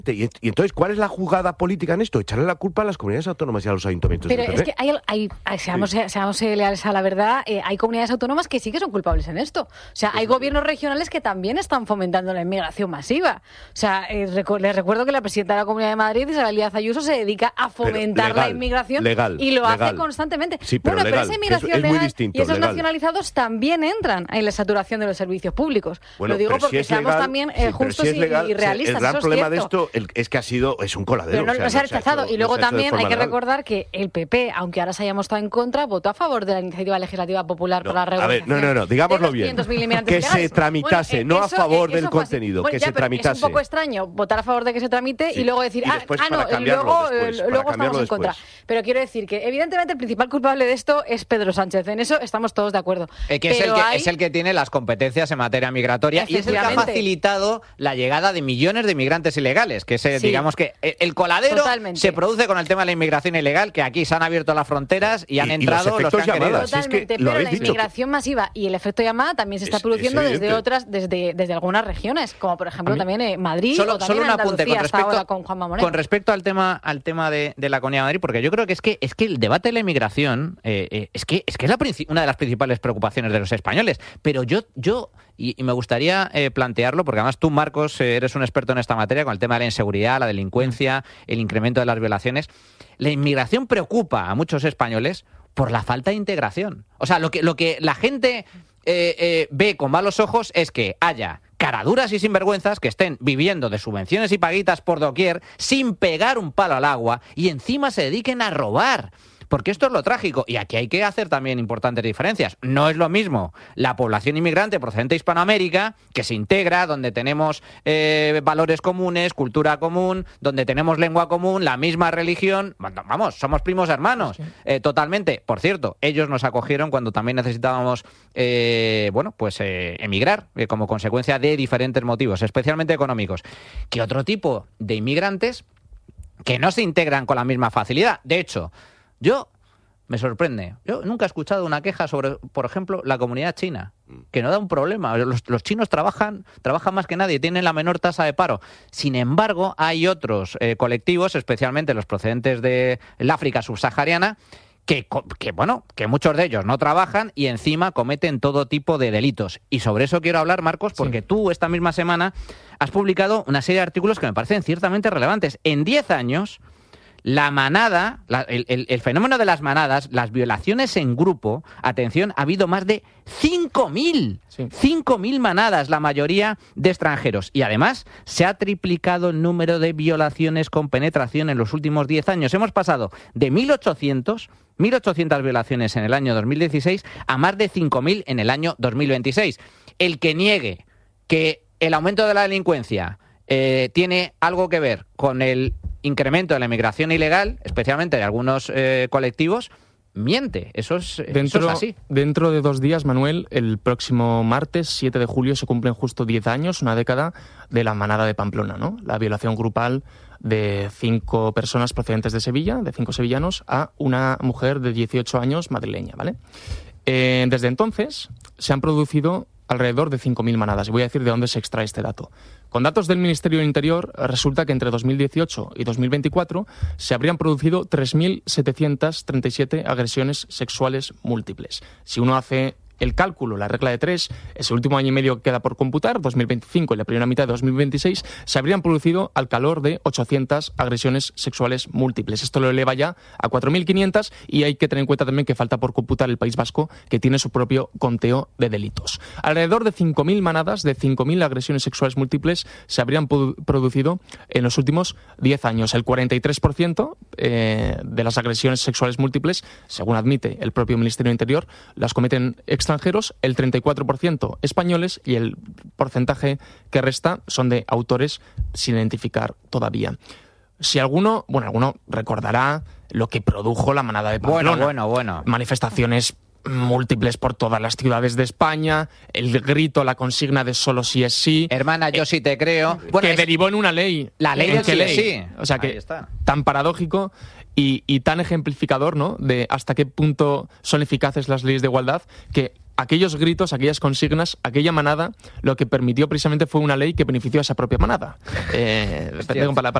Y entonces, ¿cuál es la jugada política en esto? Echarle la culpa a las comunidades autónomas y a los ayuntamientos. Pero es que seamos leales a la verdad, hay comunidades autónomas que sí que son culpables en esto. O sea, hay gobiernos regionales que también están fomentando la inmigración masiva. O sea, les recuerdo que la presidenta de la Comunidad de Madrid, Isabel Díaz Ayuso, se dedica a fomentar la inmigración y lo hace constantemente. Sí, pero pero esa inmigración es muy legal distinto, y esos nacionalizados también entran en la saturación de los servicios públicos. Lo digo porque seamos también justos y realistas. El gran problema de esto es que es un coladero. Pero no se ha rechazado. Y luego también hay que recordar que el PP, aunque ahora se haya mostrado en contra, votó a favor de la iniciativa legislativa popular por la regulación. A ver, digámoslo bien. Que se tramitase, no a favor del contenido, que se tramitase. Es un poco extraño votar a favor de que se tramite y luego decir, luego estamos en contra. Pero quiero decir que, evidentemente, el principal culpable de esto es Pedro Sánchez. En eso estamos todos de acuerdo. Es el que tiene las competencias en materia migratoria y es el que ha facilitado la llegada de millones de inmigrantes ilegales, que digamos que el coladero se produce con el tema de la inmigración ilegal, que aquí se han abierto las fronteras y han entrado los que han querido. Totalmente, pero la inmigración masiva y el efecto llamada también se está produciendo desde algunas regiones, como por ejemplo también Madrid o también Andalucía hasta ahora con Juanma Moreno. Con respecto al tema de la Comunidad de Madrid, porque yo creo que es que el debate de la inmigración es una de las principales preocupaciones de los españoles, pero yo me gustaría plantearlo, porque además tú, Marcos, eres un experto en esta materia con el tema de la inseguridad, la delincuencia, el incremento de las violaciones. La inmigración preocupa a muchos españoles por la falta de integración. O sea, lo que la gente ve con malos ojos es que haya caraduras y sinvergüenzas que estén viviendo de subvenciones y paguitas por doquier sin pegar un palo al agua y encima se dediquen a robar. Porque esto es lo trágico, y aquí hay que hacer también importantes diferencias. No es lo mismo la población inmigrante procedente de Hispanoamérica, que se integra, donde tenemos valores comunes, cultura común, donde tenemos lengua común, la misma religión. Vamos, somos primos hermanos, totalmente. Por cierto, ellos nos acogieron cuando también necesitábamos emigrar, como consecuencia de diferentes motivos, especialmente económicos. Que otro tipo de inmigrantes que no se integran con la misma facilidad. De hecho, me sorprende. Yo nunca he escuchado una queja sobre, por ejemplo, la comunidad china, que no da un problema. Los chinos trabajan más que nadie, tienen la menor tasa de paro. Sin embargo, hay otros colectivos, especialmente los procedentes del África subsahariana, que muchos de ellos no trabajan y encima cometen todo tipo de delitos. Y sobre eso quiero hablar, Marcos, porque tú esta misma semana has publicado una serie de artículos que me parecen ciertamente relevantes. En 10 años... la manada, el fenómeno de las manadas, las violaciones en grupo, atención, ha habido más de 5.000. 5.000 manadas, la mayoría de extranjeros. Y además se ha triplicado el número de violaciones con penetración en los últimos 10 años. Hemos pasado de 1.800 violaciones en el año 2016 a más de 5.000 en el año 2026. El que niegue que el aumento de la delincuencia tiene algo que ver con el incremento de la inmigración ilegal, especialmente de algunos colectivos, miente. Eso es así. Dentro de 2 días, Manuel, el próximo martes, 7 de julio, se cumplen justo 10 años, una década, de la manada de Pamplona, ¿no? La violación grupal de 5 personas procedentes de Sevilla, de 5 sevillanos, a una mujer de 18 años madrileña, ¿vale? Desde entonces se han producido alrededor de 5.000 manadas. Y voy a decir de dónde se extrae este dato. Con datos del Ministerio del Interior, resulta que entre 2018 y 2024 se habrían producido 3.737 agresiones sexuales múltiples. Si uno hace el cálculo, la regla de 3, ese último año y medio que queda por computar, 2025 y la primera mitad de 2026, se habrían producido al calor de 800 agresiones sexuales múltiples. Esto lo eleva ya a 4.500 y hay que tener en cuenta también que falta por computar el País Vasco, que tiene su propio conteo de delitos. Alrededor de 5.000 manadas, de 5.000 agresiones sexuales múltiples se habrían producido en los últimos 10 años. El 43% de las agresiones sexuales múltiples, según admite el propio Ministerio del Interior, las cometen extranjeros, el 34% españoles y el porcentaje que resta son de autores sin identificar todavía. Si alguno recordará lo que produjo la manada de Pamplona. Bueno. Manifestaciones múltiples por todas las ciudades de España, el grito, la consigna de solo sí es sí. Hermana, yo sí te creo. Que derivó en una ley. La ley del sí es sí. O sea que tan paradójico y tan ejemplificador, ¿no?, de hasta qué punto son eficaces las leyes de igualdad, que aquellos gritos, aquellas consignas, aquella manada, lo que permitió precisamente fue una ley que benefició a esa propia manada. Para